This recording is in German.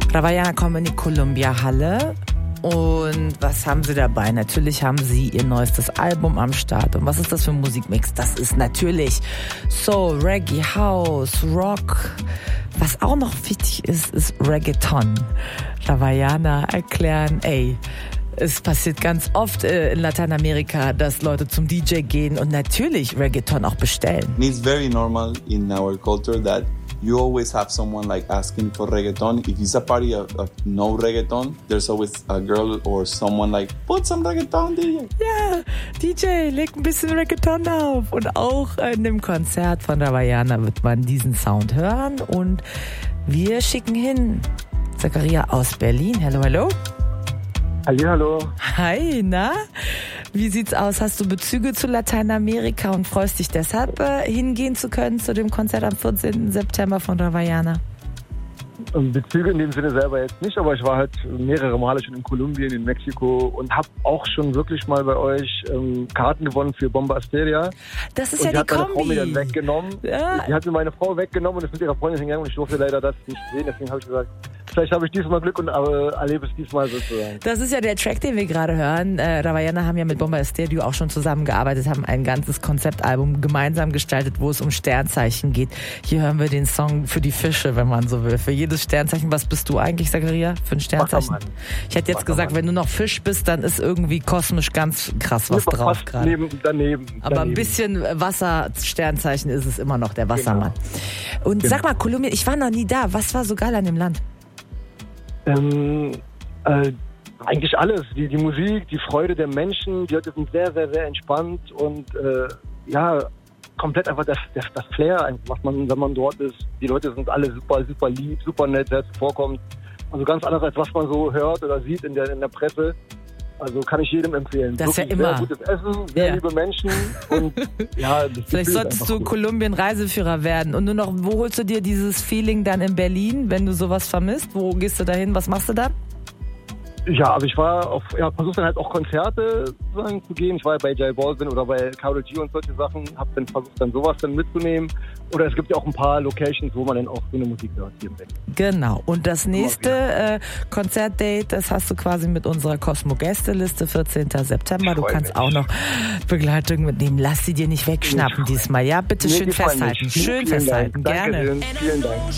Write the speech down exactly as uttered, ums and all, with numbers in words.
Rawayana kommen in die Columbia-Halle. Und was haben sie dabei? Natürlich haben sie ihr neuestes Album am Start. Und was ist das für ein Musikmix? Das ist natürlich Soul, Reggae, House, Rock. Was auch noch wichtig ist, ist Reggaeton. Rawayana erklären, ey, es passiert ganz oft äh, in Lateinamerika, dass Leute zum D J gehen und natürlich Reggaeton auch bestellen. It's very normal in our culture that you always have someone like asking for reggaeton. If it's a party of, of no reggaeton, there's always a girl or someone like, put some reggaeton, D J. Ja, D J, leg ein bisschen Reggaeton auf. Und auch in dem Konzert von Rawayana wird man diesen Sound hören. Und wir schicken hin Zakaria aus Berlin. Hallo, hallo. Hallihallo. Hi, na? Wie sieht's aus? Hast du Bezüge zu Lateinamerika und freust dich deshalb, äh, hingehen zu können zu dem Konzert am vierzehnten September von Rawayana? Bezüge in dem Sinne selber jetzt nicht, aber ich war halt mehrere Male schon in Kolumbien, in Mexiko und habe auch schon wirklich mal bei euch ähm, Karten gewonnen für Bomba Estéreo. Das ist und ja die, die hat Kombi. Meine Frau mir dann weggenommen. Ja. Die hat mir meine Frau weggenommen und ist mit ihrer Freundin hingegangen und ich durfte leider das nicht sehen. Deswegen habe ich gesagt, vielleicht habe ich diesmal Glück und äh, erlebe es diesmal sozusagen. Das ist ja der Track, den wir gerade hören. Äh, Rawayana haben ja mit Bomba Estéreo auch schon zusammengearbeitet, haben ein ganzes Konzeptalbum gemeinsam gestaltet, wo es um Sternzeichen geht. Hier hören wir den Song für die Fische, wenn man so will. Für jedes Sternzeichen. Was bist du eigentlich, Zakaria, für ein Sternzeichen? Wassermann. Ich hätte jetzt gesagt, wenn du noch Fisch bist, dann ist irgendwie kosmisch ganz krass was drauf gerade. Neben, daneben. Aber daneben. ein bisschen Wasser-Sternzeichen ist es immer noch, der Wassermann. Genau. Und genau. Sag mal, Kolumbien, ich war noch nie da. Was war so geil an dem Land? Ähm, äh, eigentlich alles. Die, die Musik, die Freude der Menschen, die Leute sind sehr, sehr, sehr entspannt und äh, ja, komplett einfach das, das, das Flair, was man, wenn man dort ist. Die Leute sind alle super, super lieb, super nett, sehr zuvorkommend. Also ganz anders, als was man so hört oder sieht in der, in der Presse. Also kann ich jedem empfehlen. Das ist ja Wirklich immer. Sehr gutes Essen, sehr ja. liebe Menschen und ja. Das Vielleicht solltest du Kolumbien-Reiseführer werden. Und nur noch, wo holst du dir dieses Feeling dann in Berlin, wenn du sowas vermisst? Wo gehst du da hin? Was machst du da? Ja, aber ich war auf, ja, versucht dann halt auch Konzerte sozusagen zu gehen. Ich war ja bei J Balvin oder bei Karol G und solche Sachen. Hab dann versucht, dann sowas dann mitzunehmen. Oder es gibt ja auch ein paar Locations, wo man dann auch so eine Musik hört hier im Berlin. Genau. Und das nächste äh, Konzertdate, das hast du quasi mit unserer Cosmo-Gästeliste, vierzehnten September. Du kannst auch noch Begleitung mitnehmen. Lass sie dir nicht wegschnappen diesmal. Ja, bitte schön festhalten. Schön festhalten. Gerne. Vielen Dank.